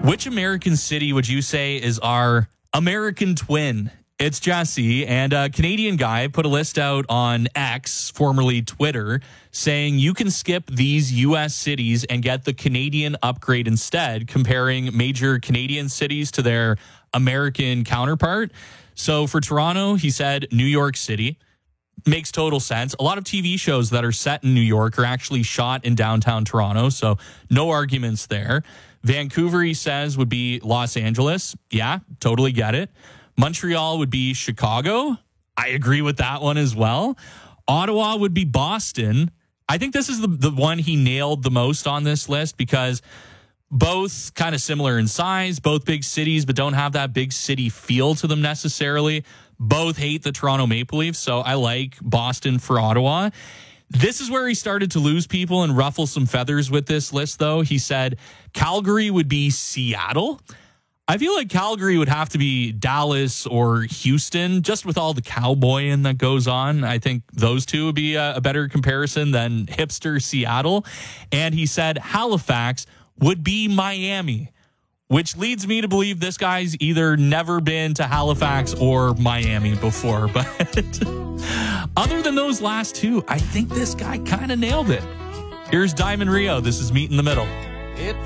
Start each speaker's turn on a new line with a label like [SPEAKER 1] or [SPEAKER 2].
[SPEAKER 1] Which American city would you say is our American twin? It's Jesse, and a Canadian guy put a list out on X, formerly Twitter, saying you can skip these U.S. cities and get the Canadian upgrade instead, comparing major Canadian cities to their American counterpart. So for Toronto, he said New York City. Makes total sense. A lot of TV shows that are set in New York are actually shot in downtown Toronto, so no arguments there. Vancouver, he says, would be Los Angeles. Yeah, totally get it. Montreal would be Chicago. I agree with that one as well. Ottawa would be Boston. I think this is the one he nailed the most on this list because both kind of similar in size, both big cities, but don't have that big city feel to them necessarily. Both hate the Toronto Maple Leafs, so I like Boston for Ottawa. This is where he started to lose people and ruffle some feathers with this list, though. He said Calgary would be Seattle. I feel like Calgary would have to be Dallas or Houston, just with all the cowboying that goes on. I think those two would be a better comparison than hipster Seattle. And he said Halifax would be Miami, which leads me to believe this guy's either never been to Halifax or Miami before. But other than those last two, I think this guy kind of nailed it. Here's Diamond Rio. This is Meet in the Middle.